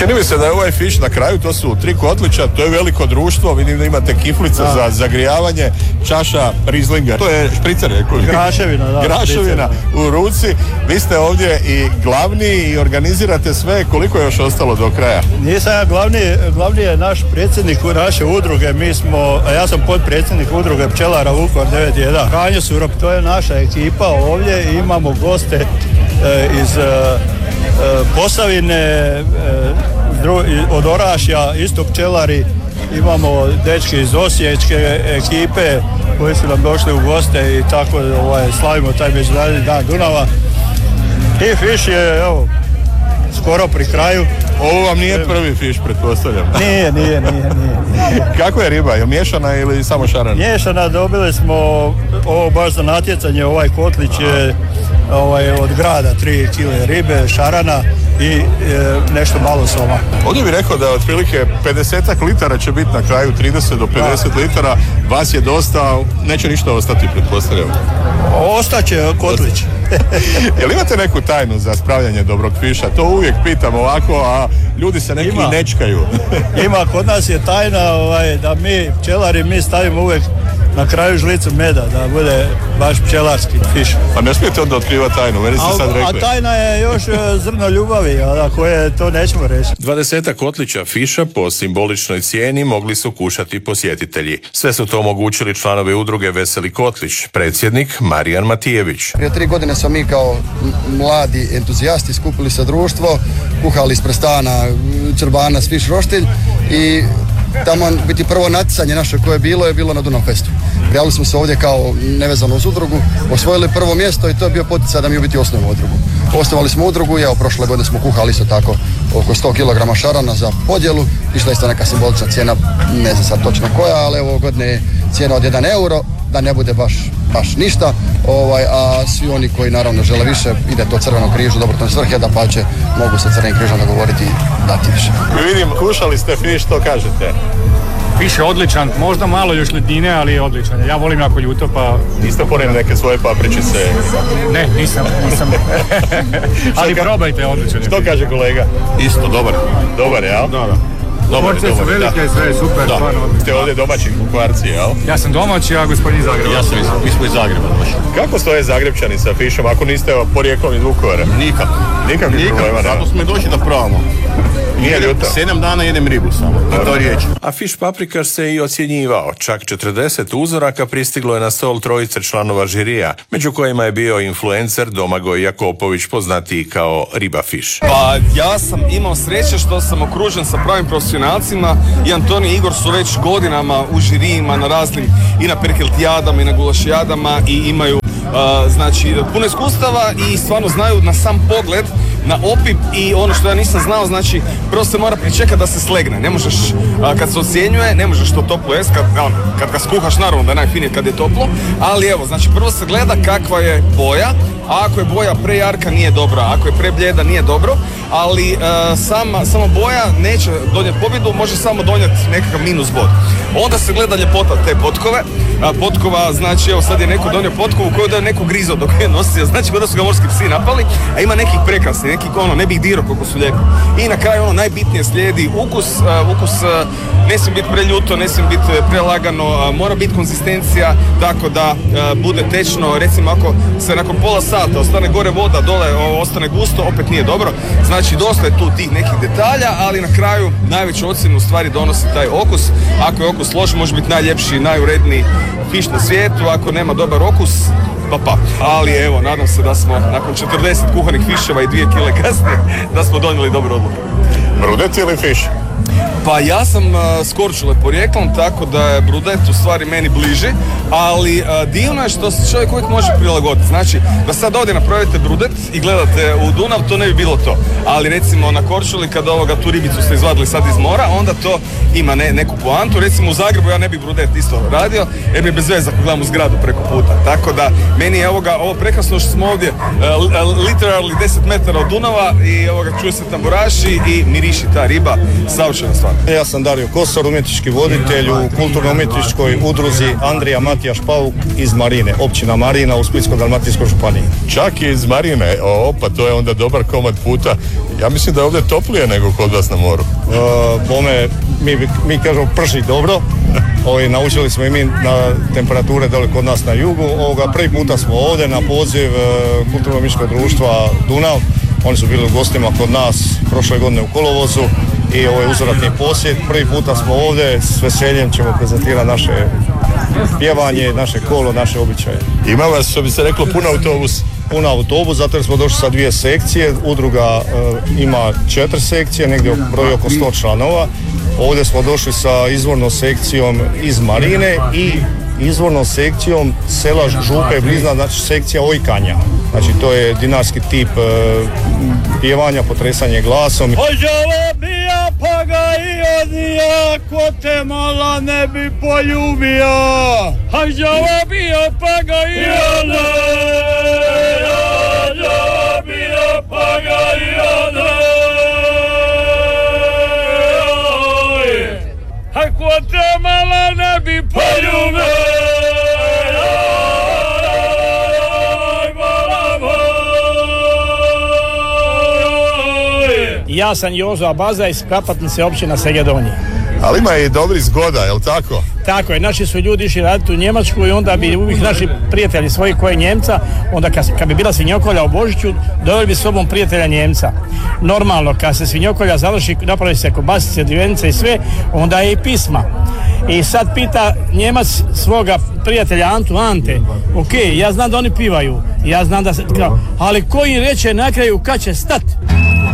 Čini mi se da je ovaj fiš na kraju, to su 3 kotlića, to je veliko društvo, vidim da imate kiflice za zagrijavanje, čaša Rieslinga, to je špricer, Graševina, da. Graševina u ruci. Vi ste ovdje i glavni i organizirate sve, koliko je još ostalo do kraja? Nisam ja glavni je naš predsjednik naše udruge, ja sam potpredsjednik udruge pčelara Vukovar 91. Kanjo Surop, to je naša ekipa ovdje i imamo goste iz Posavine, od Orašja, isto pčelari, imamo dečki iz Osječke ekipe koji su nam došli u goste i tako slavimo taj Međunarodni dan Dunava. I fiš je, evo, skoro pri kraju. Ovo vam nije prvi fiš, pretpostavljam. Nije. Kako je riba? Je miješana ili samo šarana? Miješana, dobili smo ovo baš za natjecanje, ovaj kotlić je od grada 3 kg ribe, šarana i nešto malo soma. Ovdje bih rekao da otprilike 50 litara će biti na kraju, 30 do 50 litara. Vas je dosta, neće ništa ostati, pretpostavljam. Ostaće kotlić. Jel imate neku tajnu za spravljanje dobrog fiša? To uvijek pitam ovako, a ljudi se neki nečkaju. Ima, kod nas je tajna da mi pčelari stavimo uvijek na kraju žlicu meda, da bude baš pčelarski fiš. Pa ne smijete onda otkrivati tajnu, meni ste sad rekli. A tajna je još zrno ljubavi, a koje to nećemo reći. 20 kotlića fiša po simboličnoj cijeni mogli su kušati posjetitelji. Sve su to omogućili članovi udruge Veseli Kotlić, predsjednik Marijan Matijević. Prije 3 godine smo mi kao mladi entuzijasti skupili se društvo, kuhali ispred stana črbana s fiš roštilj i tamo biti prvo natjecanje naše koje je bilo na Dunav Festu. Prijavili smo se ovdje kao nevezano uz udrugu, osvojili prvo mjesto i to je bio poticaj da mi u biti osnovimo udrugu. Osnovali smo udrugu i evo prošle godine smo kuhali isto tako oko 100 kg šarana za podjelu. Išla isto neka simbolična cijena, ne znam sad točno koja, ali evo godine je cijena od 1 euro, da ne bude baš ništa, a svi oni koji naravno žele više, ide to Crvenom križu, dobrotvorne svrhe, da pače mogu sa Crvenim križom dogovoriti i dati više. Vidim, kušali ste fiš, što kažete? Fiš je odličan, možda malo još ledine, ali je odličan. Ja volim jako ljuto, pa... Niste ponijeli neke svoje papričice? Ne, nisam. Ali probajte, odličan je. Što kaže kolega? Isto, dobar. Dobar, jel? Da. Porcije su velike, sve je super, stvarno. Ste ovdje domaći kuharci, jel? Ja sam domaći, a gospodin iz Zagreba. Mi smo iz Zagreba došli. Kako stoje Zagrebčani sa fišom, ako niste porijeklom iz Vukovara? Nikakvih problema, zato smo i došli da probamo. Nije ljuto. 7 dana jedem ribu samo, to riječ. A fiš paprikaš se i ocjenjivao. Čak 40 uzoraka pristiglo je na stol 3 članova žirija, među kojima je bio influencer Domagoj Jakopović, poznatiji kao Riba Fiš. Pa ja sam imao sreće što sam okružen sa pravim profesionalcima i Antoni i Igor su već godinama u žirijima na raznim i na perkeltijadama i na gulašijadama i imaju puno iskustava i stvarno znaju na sam pogled, na opip i ono što ja nisam znao, znači prvo se mora pričekati da se slegne. Ne možeš, kad se ocjenjuje, ne možeš to toplo jest, kad ga skuhaš naravno da je najfinije kad je toplo, ali evo, znači prvo se gleda kakva je boja, a ako je boja prejarka nije dobro, ako je prebljeda nije dobro, ali sama boja neće donijeti pobjedu, može samo donijeti nekakav minus bod. Onda se gleda ljepota te potkove. Potkova, znači evo sad je neko donio potkovu koju da je neko grizo dok je nosio, znači kada su ga morski psi napali, a ima nekih prekrasnih, nekih ne bi ih dirao koliko su lijepi. I na kraju najbitnije slijedi ukus, ne smije biti preljuto, ne smije biti prelagano, mora biti konzistencija tako da bude tečno, recimo ako se nakon pola sata ostane gore voda, dole ostane gusto, opet nije dobro, znači dosta je tu tih nekih detalja, ali na kraju najveću ocjenu u stvari donosi taj okus. Ako je okus loš, može biti najljepši, najuredniji fiš na svijetu, ako nema dobar okus, pa. Ali evo, nadam se da smo nakon 40 kuhanih fiševa i 2 kile kasnije, da smo donijeli dobru odluku. Brudet ili fiš? Pa ja sam s Korčule porijeklom, tako da je brudet u stvari meni bliži, ali divno je što se čovjek uvijek može prilagoditi. Znači, da sad ovdje napravite brudet i gledate u Dunav, to ne bi bilo to. Ali recimo na Korčuli, kada tu ribicu ste izvadili sad iz mora, onda to ima neku poantu. Recimo u Zagrebu ja ne bih brudet isto radio, jer mi je bez veze ako gledam u zgradu preko puta. Tako da, meni je ovo prekrasno što smo ovdje literally 10 metara od Dunava i čuje se tamburaši i miriši ta riba, savršena stvar. Ja sam Dario Kosor, umjetnički voditelj u kulturno-umjetničkoj udruzi Andrija Matijaš Pauk iz Marine, općina Marina u Splitsko-dalmatinskoj županiji. Čak i iz Marine, pa to je onda dobar komad puta. Ja mislim da je ovdje toplije nego kod vas na moru. Bome, mi kažemo prši dobro. Naučili smo i mi na temperature dole kod nas na jugu. Prvi puta smo ovdje na poziv kulturno-umjetničkog društva Dunav. Oni su bili u gostima kod nas prošle godine u kolovozu i ovo je uzvratni posjet. Prvi puta smo ovdje, s veseljem ćemo prezentirati naše pjevanje, naše kolo, naše običaje. Ima vas, što bi se reklo, pun autobus? Pun autobus, zato jer smo došli sa 2 sekcije. Udruga ima 4 sekcije, negdje broj oko 100 članova. Ovdje smo došli sa izvornom sekcijom iz Marine i izvornom sekcijom sela Župe Blizna, znači sekcija ojkanja. Znači to je dinarski tip pjevanja, potresanje glasom. Ođava bija pa ga i odnija, ko te mala ne bi poljubija. Ođava bija pa ga i odnija, ođava bija pa ga i odnija. Ko te mala ne bi poljubija. Ja sam Jozo Abaza iz Prapatnice, općina Segedonje. Ali ima i dobri zgoda, je li tako? Tako je, naši su ljudi išli raditi u Njemačku i onda bi uvijek naši prijatelji svoji koji Njemca, onda kad bi bila svinjokolja u Božiću, doveli bi s sobom prijatelja Njemca. Normalno, kad se svinjokolja završi, napravi se kobasice, divenice i sve, onda je i pisma. I sad pita Njemac svoga prijatelja Ante, ok, ja znam da oni pivaju, ja znam da se, ali koji reče na kraju kad će stat?